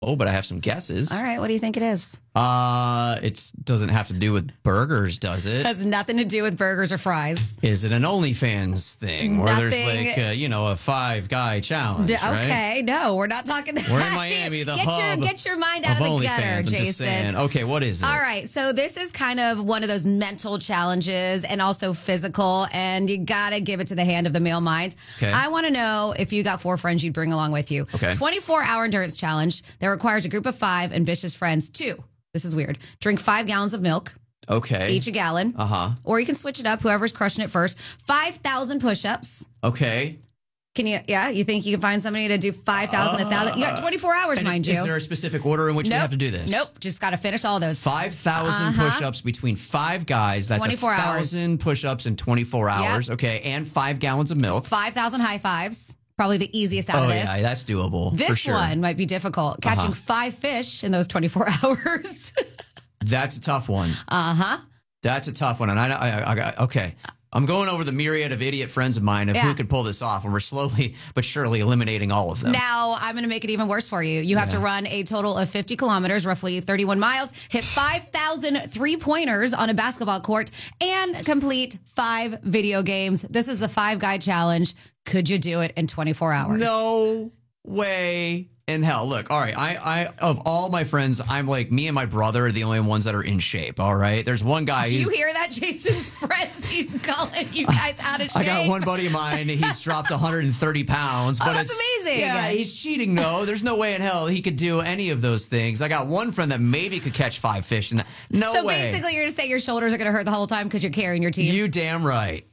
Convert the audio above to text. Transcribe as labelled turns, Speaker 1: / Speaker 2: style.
Speaker 1: Oh, but I have some guesses.
Speaker 2: All right, what do you think it is?
Speaker 1: It doesn't have to do with burgers, does it?
Speaker 2: Has nothing to do with burgers or fries.
Speaker 1: Is it an OnlyFans thing where there's like, a 5-guy challenge, right?
Speaker 2: Okay, no, we're not talking that.
Speaker 1: We're in Miami, the hub
Speaker 2: Get your mind out of the gutter,
Speaker 1: OnlyFans, I'm
Speaker 2: Jason.
Speaker 1: just saying. Okay, what is it?
Speaker 2: All right, so this is kind of one of those mental challenges and also physical, and you got to give it to the hand of the male mind.
Speaker 1: Okay.
Speaker 2: I want to know if you got 4 friends you'd bring along with you.
Speaker 1: Okay.
Speaker 2: 24-hour endurance challenge that requires a group of 5 ambitious friends to, this is weird, drink 5 gallons of milk.
Speaker 1: Okay.
Speaker 2: Each a gallon.
Speaker 1: Uh-huh.
Speaker 2: Or you can switch it up, whoever's crushing it first. 5,000 push-ups.
Speaker 1: Okay.
Speaker 2: Can you, you think you can find somebody to do 5,000, 1,000? You got 24 hours, mind you.
Speaker 1: Is there a specific order in which we have to do this?
Speaker 2: Nope. Just got to finish all those.
Speaker 1: 5,000 push-ups between 5 guys. That's
Speaker 2: 24
Speaker 1: 1,000 push-ups in 24 hours.
Speaker 2: Yep.
Speaker 1: Okay. And 5 gallons of milk.
Speaker 2: 5,000 high fives. Probably the easiest out of this.
Speaker 1: Yeah, that's doable.
Speaker 2: This
Speaker 1: for sure.
Speaker 2: one might be difficult. Catching 5 fish in those 24 hours.
Speaker 1: That's a tough one. That's a tough one. And I got, okay. I'm going over the myriad of idiot friends of mine of who could pull this off, and we're slowly but surely eliminating all of them.
Speaker 2: Now, I'm going to make it even worse for you. You have to run a total of 50 kilometers, roughly 31 miles, hit 5,000 three-pointers on a basketball court, and complete 5 video games. This is the 5-guy challenge. Could you do it in 24 hours?
Speaker 1: No way in hell. Look, all right, I of all my friends, I'm like, me and my brother are the only ones that are in shape, all right? There's one guy.
Speaker 2: Do you hear that, Jason's friends? He's calling you guys out of shape.
Speaker 1: I got one buddy of mine, he's dropped 130 pounds. But
Speaker 2: that's amazing.
Speaker 1: Yeah, he's cheating, though. There's no way in hell he could do any of those things. I got one friend that maybe could catch 5 fish. No way.
Speaker 2: So basically, you're going to say your shoulders are going to hurt the whole time because you're carrying your team?
Speaker 1: You damn right.